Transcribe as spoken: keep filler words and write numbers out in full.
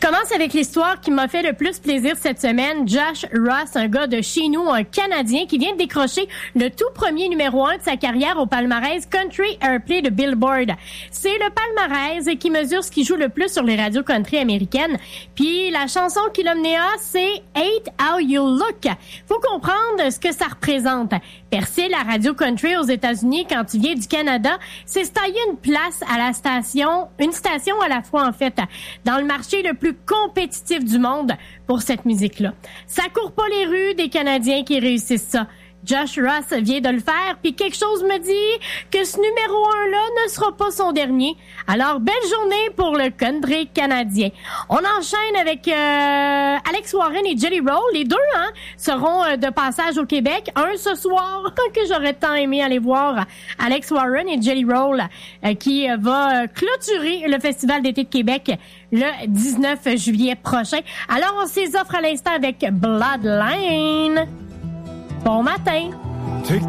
commence avec l'histoire qui m'a fait le plus plaisir cette semaine. Josh Ross, un gars de chez nous, un Canadien qui vient de décrocher le tout premier numéro un de sa carrière au palmarès Country Airplay de Billboard. C'est le palmarès qui mesure ce qui joue le plus sur les radios country américaines. Puis la chanson qu'il a menée à, c'est Hate How You Look. Faut comprendre ce que ça représente. Percer la radio country aux États-Unis quand tu viens du Canada, c'est se tailler une place à la station, une station à la fois en fait, dans le marché le plus compétitif du monde pour cette musique-là. Ça court pas les rues des Canadiens qui réussissent ça. Josh Ross vient de le faire, puis quelque chose me dit que ce numéro un-là ne sera pas son dernier. Alors, belle journée pour le country canadien. On enchaîne avec euh, Alex Warren et Jelly Roll. Les deux hein, seront euh, de passage au Québec. Un ce soir, que j'aurais tant aimé aller voir, Alex Warren et Jelly Roll, euh, qui euh, va clôturer le Festival d'été de Québec le dix-neuf juillet prochain. Alors, on s'y offre à l'instant avec Bloodline. Bon matin!